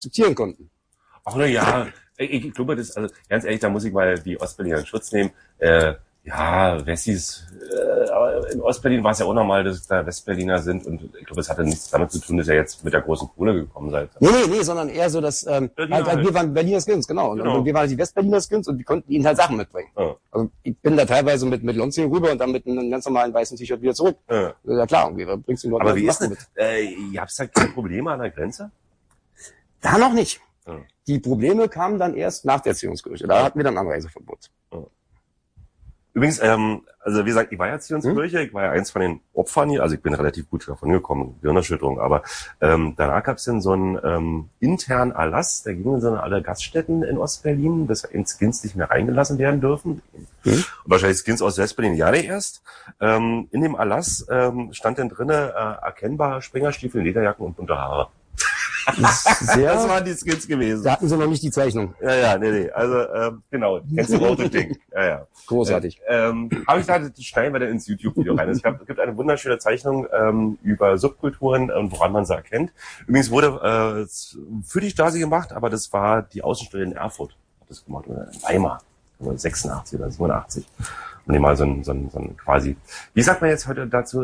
akzeptieren konnten. Ach na ja, ich glaube, das, also ganz ehrlich, da muss ich mal die Ostberliner in Schutz nehmen. Ja, Wessis, aber in Ostberlin war es ja auch normal, dass da Westberliner sind und ich glaube, es hatte nichts damit zu tun, dass ihr jetzt mit der großen Kohle gekommen seid. Nee, sondern eher so, dass halt wir waren Berliner Skins, genau. Und wir waren die Westberliner Skins und wir konnten ihnen halt Sachen mitbringen. Ja. Also ich bin da teilweise mit Lonzing rüber und dann mit einem ganz normalen weißen T-Shirt wieder zurück. Ja klar, und wir bringst den Leuten aber wie ist Sachen denn, ihr habt da keine Probleme an der Grenze? Da noch nicht. Ja. Die Probleme kamen dann erst nach der Erziehungsgerichte. Da hatten wir dann Anreiseverbot. Ja. Übrigens, also wie gesagt, ich war ja Erziehungskirche, ich war ja eins von den Opfern hier, also ich bin relativ gut davon gekommen, Gehirnerschütterung, aber danach gab es dann so einen internen Erlass, der ging in so alle Gaststätten in Ostberlin, dass Skins nicht mehr reingelassen werden dürfen. Und wahrscheinlich Skins aus Westberlin ja nicht erst. In dem Erlass stand dann drinne erkennbar Springerstiefel, Lederjacken und bunte Haare. Das waren die Skins gewesen. Da hatten sie noch nicht die Zeichnung. Ja, nee. Also, genau, kennst du rote Ding. Ja. Großartig. Habe ich gesagt, das schneiden wir dann ins YouTube-Video rein. Es gibt eine wunderschöne Zeichnung über Subkulturen und woran man sie erkennt. Übrigens wurde für die Stasi gemacht, aber das war die Außenstelle in Erfurt. Hat das gemacht, oder in Weimar. 86 oder 87. Und die mal so ein quasi, wie sagt man jetzt heute dazu,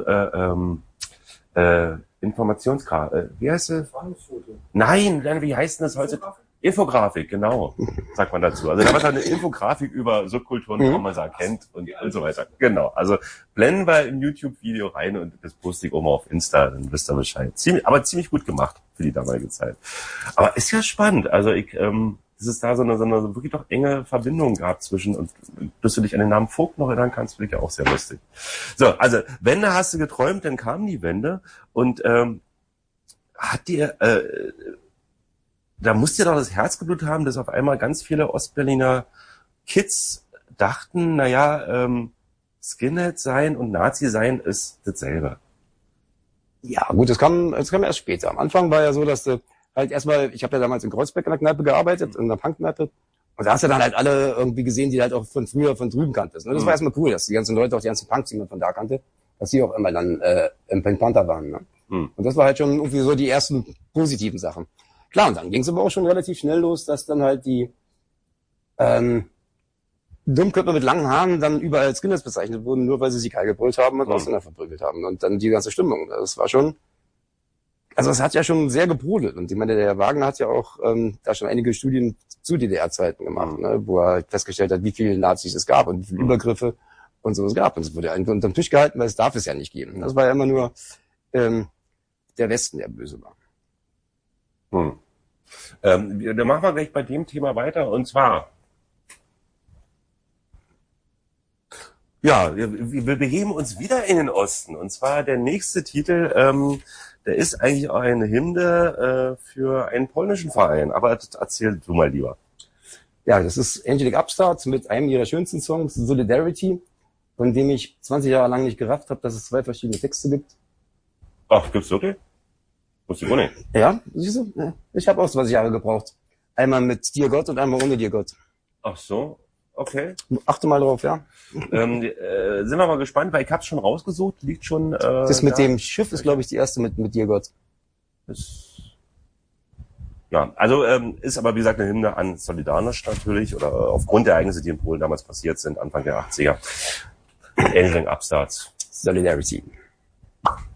Informationsgrafik, wie heißt es? Nein, wie heißt denn das heute? Infografik, genau, sagt man dazu. Also da war eine Infografik über Subkulturen, woran man sie erkennt und so weiter. Genau, also blenden wir im YouTube-Video rein und das poste ich auch mal auf Insta, dann wisst ihr Bescheid. Aber ziemlich gut gemacht für die damalige Zeit. Aber ist ja spannend, also dass es da so eine wirklich doch enge Verbindung gab zwischen, und dass du dich an den Namen Vogt noch erinnern kannst, finde ich ja auch sehr lustig. So, also Wende hast du geträumt, dann kam die Wende und hat dir, da musst dir doch das Herz geblutet haben, dass auf einmal ganz viele Ostberliner Kids dachten, naja, Skinhead sein und Nazi sein ist dasselbe. Ja, gut, es kam erst später. Am Anfang war ja so, dass halt erstmal, ich habe ja damals in Kreuzberg in der Kneipe gearbeitet, in der Punkkneipe. Und da hast du dann halt alle irgendwie gesehen, die halt auch von früher, von drüben kanntest. Ne? Das war erstmal cool, dass die ganzen Leute, auch die ganzen Punks, die man von da kannte, dass die auch immer dann im Pink Panther waren. Ne? Und das war halt schon irgendwie so die ersten positiven Sachen. Klar, und dann ging es aber auch schon relativ schnell los, dass dann halt die Dummköpfe mit langen Haaren dann überall als Skinheads bezeichnet wurden, nur weil sie sich geil gebrüllt haben und Ausländer verprügelt haben. Und dann die ganze Stimmung. Das war schon, also es hat ja schon sehr gebrodelt. Und ich meine, der Herr Wagner hat ja auch da schon einige Studien zu DDR-Zeiten gemacht, ne, wo er festgestellt hat, wie viele Nazis es gab und wie viele Übergriffe und so es gab. Und es wurde einfach unterm Tisch gehalten, weil es darf es ja nicht geben. Das war ja immer nur der Westen, der böse war. Dann machen wir gleich bei dem Thema weiter, und zwar, ja, wir begeben uns wieder in den Osten, und zwar der nächste Titel, der ist eigentlich auch eine Hymne für einen polnischen Verein, aber erzähl du mal lieber. Ja, das ist Angelic Upstarts mit einem ihrer schönsten Songs, Solidarity, von dem ich 20 Jahre lang nicht gerafft habe, dass es 2 verschiedene Texte gibt. Ach, gibt's wirklich? Wusste ich auch nicht. Ja, siehst du? Ich habe auch 20 Jahre gebraucht. Einmal mit Dir Gott und einmal ohne Dir Gott. Ach so, okay. Achte mal drauf, ja. Sind wir mal gespannt, weil ich hab's schon rausgesucht, liegt schon. Das mit dem Schiff ist, glaube ich, die erste mit Dir Gott. Ja, also ist aber wie gesagt eine Hymne an Solidarność natürlich, oder aufgrund der Ereignisse, die in Polen damals passiert sind, Anfang der 80er. Angelic Upstarts. Solidarity.